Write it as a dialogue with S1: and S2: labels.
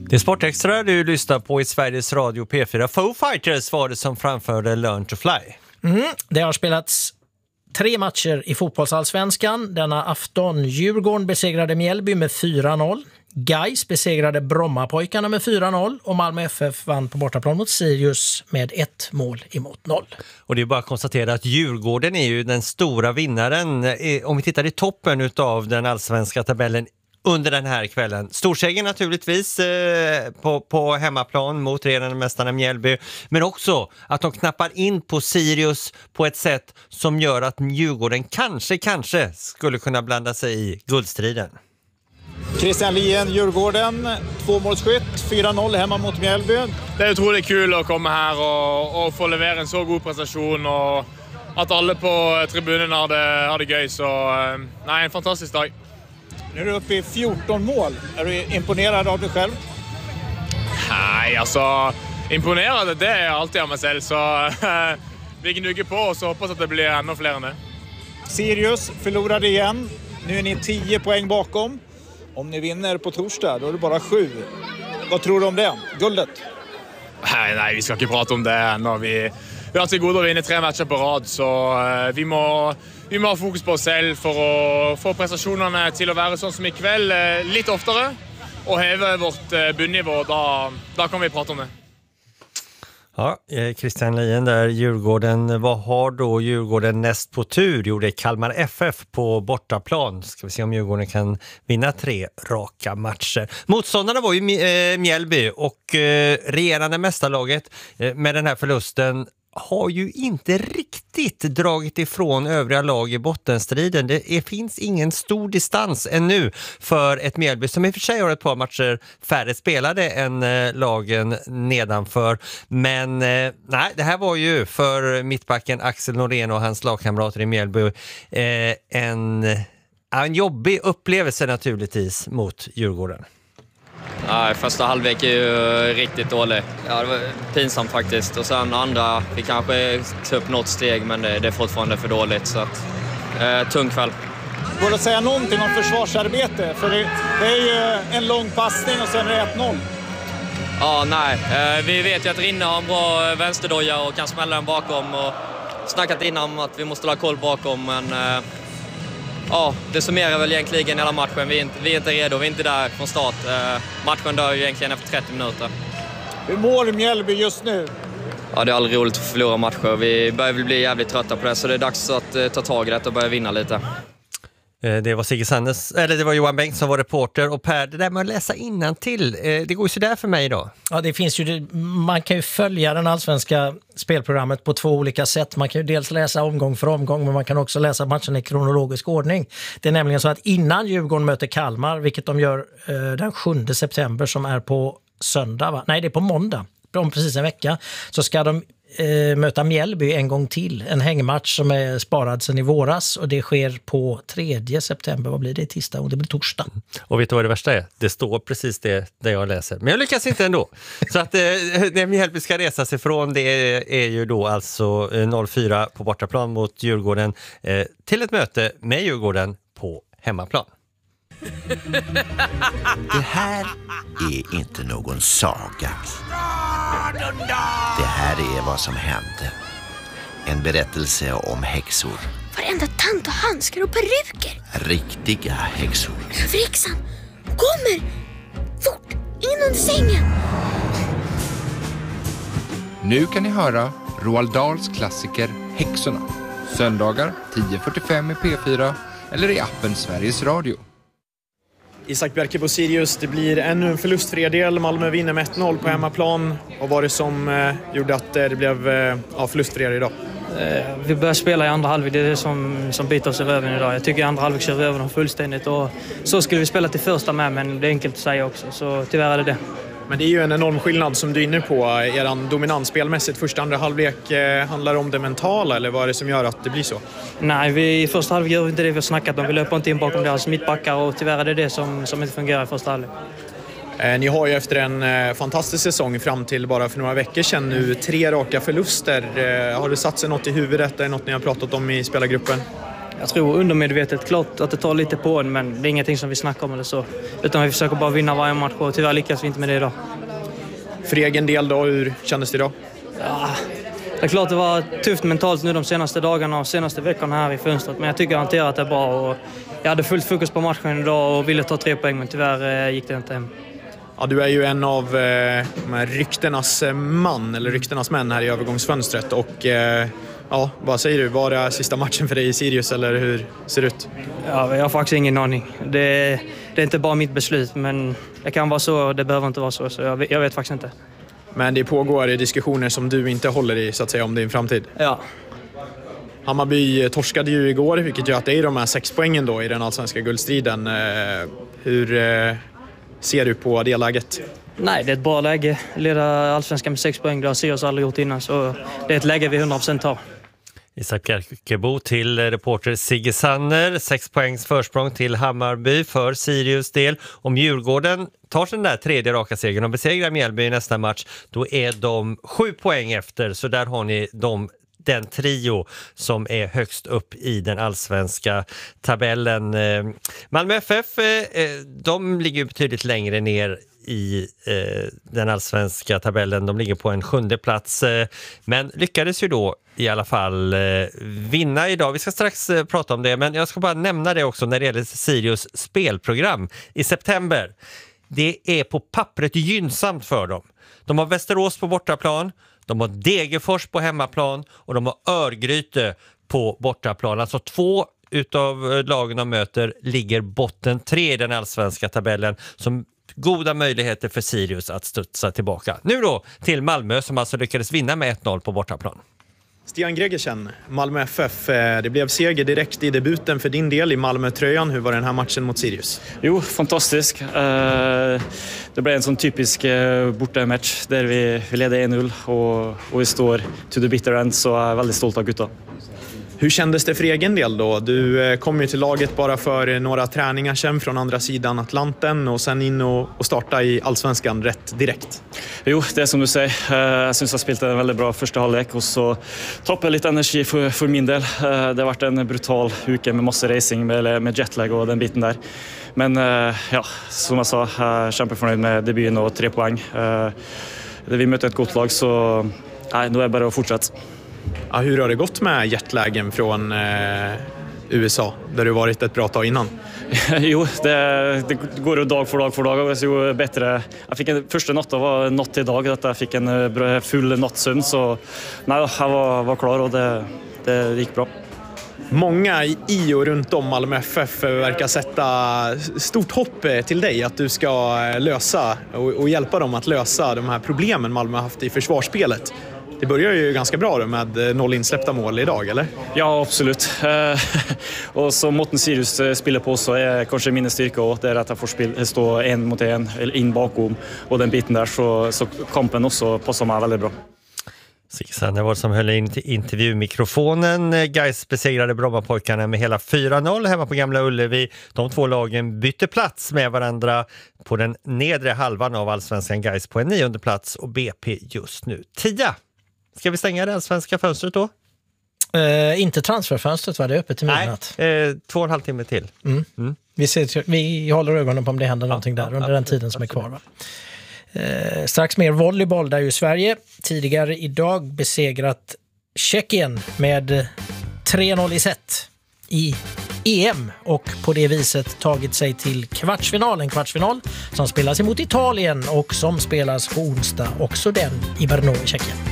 S1: Det är Sportextra du lyssnar på i Sveriges Radio P4. Foo Fighters var det som framförde Learn to Fly.
S2: Det har spelats 3 matcher i fotbollsallsvenskan. Denna afton Djurgården besegrade Mjällby med 4-0. Gais besegrade Brommapojkarna med 4-0 och Malmö FF vann på bortaplan mot Sirius med 1-0.
S1: Och det är bara att konstatera att Djurgården är ju den stora vinnaren om vi tittar i toppen av den allsvenska tabellen under den här kvällen. Storseger naturligtvis på hemmaplan mot regerande mästarna Mjällby, men också att de knappar in på Sirius på ett sätt som gör att Djurgården kanske skulle kunna blanda sig i guldstriden.
S3: Christian Lien, Djurgården, 2-målsskytt, 4-0 hemma mot Mjällby.
S4: Det är otroligt kul att komma här och få leverera en så god prestation och att alla på tribunen har det göj. Så nej, en fantastisk dag.
S3: Nu är du uppe i 14 mål. Är du imponerad av dig själv?
S4: Nej, alltså imponerad det är jag alltid av mig själv. Så vi gnugger på och så hoppas att det blir ännu fler än det.
S3: Sirius förlorade igen. Nu är ni 10 poäng bakom. Om ni vinner på torsdag, då är det bara 7. Vad tror du om det? Guldet?
S4: Nej, vi ska inte prata om det än. Vi har till godo att vinna 3 matcher på rad, så vi må ha fokus på oss själv för att få prestationerna till att vara sån som ikväll lite oftare och häva vårt bunnivå. Då kan vi prata om det.
S1: Ja, Christian Lien där, Djurgården. Vad har då Djurgården näst på tur? Jo, det är Kalmar FF på bortaplan. Ska vi se om Djurgården kan vinna 3 raka matcher. Motståndarna var ju Mjällby och regerande mästarlaget med den här förlusten har ju inte riktigt dragit ifrån övriga lag i bottenstriden. Det finns ingen stor distans ännu för ett Mjällby som i och för sig har ett par matcher färre spelade än lagen nedanför. Men nej, det här var ju för mittbacken Axel Norén och hans lagkamrater i Mjällby en jobbig upplevelse naturligtvis mot Djurgården.
S5: Ja, första halvlek är ju riktigt dålig. Ja, det var pinsamt faktiskt. Och sen andra, vi kanske tog upp något steg, men det är fortfarande för dåligt. Så att, tung kväll.
S3: Går det att säga någonting om försvarsarbete? För det är ju en lång passning och sen är det 1-0.
S5: Ja, nej. Vi vet ju att Rinne har en bra vänsterdoja och kan smälla den bakom. Och snackat innan om att vi måste ha koll bakom, men... Ja, det summerar väl egentligen hela matchen. Vi är inte redo, vi är inte där från start. Matchen dör ju egentligen efter 30 minuter.
S3: Hur mår Mjällby just nu?
S5: Ja, det är aldrig roligt att förlora matcher. Vi börjar väl bli jävligt trötta på det, så det är dags att ta tag i det och börja vinna lite.
S1: Det var Sigge Sanders, eller det var Johan Bengtsson som var reporter, och Per, det där med att läsa innantill, det går ju så där för mig idag.
S2: Ja, det finns ju, man kan ju följa den allsvenska spelprogrammet på 2 olika sätt. Man kan ju dels läsa omgång för omgång, men man kan också läsa matchen i kronologisk ordning. Det är nämligen så att innan Djurgården möter Kalmar, vilket de gör den 7 september som är på söndag, va? Nej, det är på måndag, om precis en vecka, så ska de möta Mjällby en gång till. En hängmatch som är sparad sedan i våras, och det sker på 3 september. Vad blir det? Tisdag, och det blir torsdag.
S1: Och vet du vad det värsta är? Det står precis det jag läser. Men jag lyckas inte ändå. Så att det Mjällby ska resa sig från, det är ju då alltså 0-4 på bortaplan mot Djurgården till ett möte med Djurgården på hemmaplan.
S6: Det här är inte någon saga. Det här är vad som hände. En berättelse om häxor.
S7: Varenda tant och handskar och peruker.
S6: Riktiga häxor.
S7: Överhäxan kommer! Fort! In under sängen!
S8: Nu kan ni höra Roald Dahls klassiker Häxorna. Söndagar 10:45 i P4 eller i appen Sveriges Radio.
S9: Isak Bjerke på Sirius, det blir ännu en förlustfri del. Malmö vinner med 1-0 på hemmaplan. Vad var det som gjorde att det blev förlustfri idag?
S10: Vi börjar spela i andra halvlek, det är det som biter oss i röven idag. Jag tycker i andra halvlek kör vi över dem fullständigt, och så skulle vi spela till första med, men det är enkelt att säga också, så tyvärr är det det.
S9: Men det är ju en enorm skillnad som du är inne på. Eran dominans spelmässigt första andra halvlek, handlar om det mentala, eller vad är det som gör att det blir så?
S10: Nej, i första halvlek gör vi inte det vi har snackat om. Vi löper inte in bakom deras mittbackar, och tyvärr är det som inte fungerar i första halvlek.
S9: Ni har ju efter en fantastisk säsong fram till bara för några veckor sedan nu 3 raka förluster. Har det satt sig något i huvudet? Är det något ni har pratat om i spelargruppen?
S10: Jag tror undermedvetet, klart att det tar lite på en, men det är ingenting som vi snackar om eller så. Utan vi försöker bara vinna varje match och tyvärr lyckas vi inte med det idag.
S9: För egen del då, hur kändes det idag?
S10: Ja, det är klart det var tufft mentalt nu de senaste dagarna och senaste veckorna här i fönstret. Men jag tycker jag hanterat det bra och jag hade fullt fokus på matchen idag och ville ta 3 poäng, men tyvärr gick det inte hem.
S9: Ja, du är ju en av de här ryktenas man, eller ryktenas män här i övergångsfönstret. Och ja, vad säger du? Var det sista matchen för dig i Sirius, eller hur ser det ut?
S10: Ja, jag har faktiskt ingen aning. Det är inte bara mitt beslut, men det kan vara så, det behöver inte vara så. Så jag vet faktiskt inte.
S9: Men det pågår diskussioner som du inte håller i, så att säga, om din framtid?
S10: Ja.
S9: Hammarby torskade ju igår, vilket gör att det är de här 6 poängen då i den allsvenska guldstriden. Hur ser du på det läget?
S10: Nej, det är ett bra läge. Leda allsvenskan med 6 poäng, det har Sirius aldrig gjort innan. Så det är ett läge vi 100% tar.
S1: Isak Bjerkebo till reporter Sigge Sanner. 6 poängs försprång till Hammarby för Sirius del. Om Djurgården tar sig den där 3:e raka segern och besegrar Mjällby i nästa match, då är de 7 poäng efter. Så där har ni den trio som är högst upp i den allsvenska tabellen. Malmö FF, de ligger betydligt längre ner i den allsvenska tabellen. De ligger på en 7:e plats, men lyckades ju då i alla fall vinna idag. Vi ska strax prata om det, men jag ska bara nämna det också när det gäller Sirius spelprogram i september. Det är på pappret gynnsamt för dem. De har Västerås på bortaplan, de har Degerfors på hemmaplan och de har Örgryte på bortaplan. Alltså 2 utav lagen de möter ligger botten 3 i den allsvenska tabellen, som goda möjligheter för Sirius att studsa tillbaka. Nu då till Malmö som alltså lyckades vinna med 1-0 på bortaplan.
S9: Stian Gregersen, Malmö FF. Det blev seger direkt i debuten för din del i Malmö-tröjan. Hur var den här matchen mot Sirius?
S11: Jo, fantastisk. Det blev en sån typisk bortamatch där vi leder 1-0 och vi står to the bitter end, så jag är väldigt stolt av gutta.
S9: Hur kändes det för egen del då? Du kom ju till laget bara för några träningar sedan från andra sidan Atlanten och sen in och starta i allsvenskan rätt direkt.
S11: Jo, det är som du säger. Jag syns jag spelat en väldigt bra första halvlek och så tappade lite energi för min del. Det har varit en brutal uke med massa racing med jetlag och den biten där. Men ja, som jag sa, kämpeförnöjd med debuten och 3 poäng. Vi mötte ett gott lag, så nej, nu är det bara att fortsätta.
S9: Ja, hur har det gått med jetlagen från USA, där du varit ett bra tag innan?
S11: Jo, det går ju dag för dag. Och så bättre. Jag fick första natten var natt till dag, att jag fick en full nattsömn, så nej, jag var klar och det gick bra.
S9: Många i och runt om Malmö FF verkar sätta stort hopp till dig att du ska lösa och hjälpa dem att lösa de här problemen Malmö har haft i försvarsspelet. Det börjar ju ganska bra då med 0 insläppta mål idag, eller?
S11: Ja, absolut. Och så måten Sirius spelar på så är kanske min styrka, och det är att jag får stå 1 mot 1 eller in bakom, och den biten där så kampen också passar mig väldigt bra.
S1: Sigge var som höll in till intervjumikrofonen. Gais besegrade Brommapojkarna med hela 4-0 hemma på Gamla Ullevi. De 2 lagen bytte plats med varandra på den nedre halvan av allsvenskan. Gais på en 9:e plats och BP just nu 10. Ska vi stänga det allsvenska fönstret då?
S2: Inte transferfönstret, var det öppet till midnatt?
S1: Nej, 2,5 timme till.
S2: Vi håller ögonen på om det händer någonting där under den tiden som är kvar. Va? Strax mer volleyboll, där ju Sverige tidigare idag besegrat Tjeckien med 3-0 i set i EM och på det viset tagit sig till kvartsfinal. En kvartsfinal som spelas emot Italien och som spelas på onsdag, också den i Brno i Tjeckien.